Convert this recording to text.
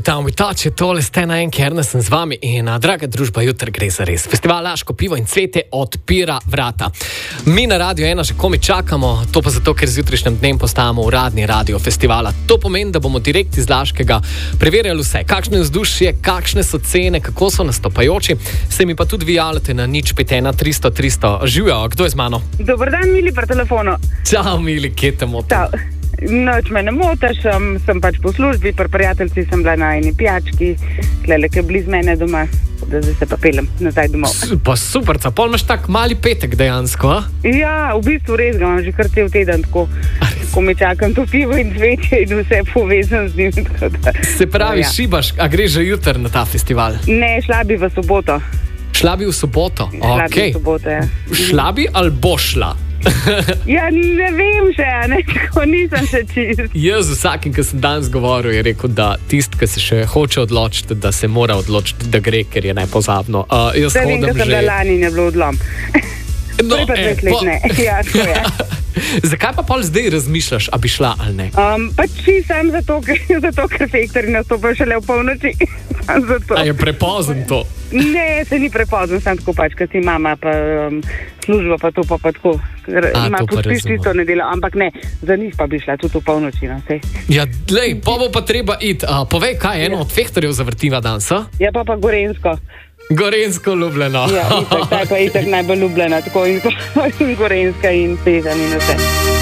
Down with Touch je tole Stena Enke, Ernest sem z vami in draga družba, jutri gre za res. Festival Laško pivo in cvetje odpira vrata. Mi na Radio 1 že komi čakamo, to pa zato, ker z jutrišnjem dnem postajamo uradni radio festivala. To pomeni, da bomo direkt iz Laškega preverjali vse, kakšne vzdušje, kakšne so cene, kako so nastopajoči. Se mi pa tudi vi javljate na 051 300 300. Živijo, kdo je z mano? Dober dan, Mili, pri telefonu. Čau, Mili, kje te motim? Čau. Noč me ne motaš, sem pač po službi, pri prijateljci sem bila na eni pijački, tlele, ki je blizu mene doma, da zdaj se pa pelem nazaj domov. Pa super, pol imaš tak mali petek dejansko, a? Ja, v bistvu res ga imam že kar cel teden, tako, ko me čakam to pivo in cvetje in vse povezan z njim. Se pravi, šibaš, a greš že jutri na ta festival? Ne, šla bi v soboto. Šla bi v soboto? Šla bi v soboto, ja. Šla bi ali bo šla? Ja, ne vem še, ne, tako nisem še čist. Jaz z vsakim, ki sem danes govoril, je rekel, da tist, ki se še hoče odločiti, da se mora odločiti, da gre, ker je nepozabno. Jaz da vem, da sem bila lani in je bilo odlom. No, pa 20 let ne. Ja, tako je. Zakaj pa pol zdaj razmišljaš, a bi šla ali ne? Pač sem zato, ker Fektorji nastopajo šele v polnoči. A je prepozen to? Ne, se ni prepozen, sem tako pač, ker si mama pa služba pa to pa tako. Ima pustiš tisto nedelo, ampak ne, za njih pa bi šla tudi v polnoči. No, ja, lej, pa bo pa treba iti. Povej, kaj je eno od Fektorjev zavrtiva danes, a? Ja, pa Gorenjsko. Gorenjsko ljubljeno. Ja, itak, ta je pa itak najbolj ljubljena, tako in Gorenjska in Pezan in vse.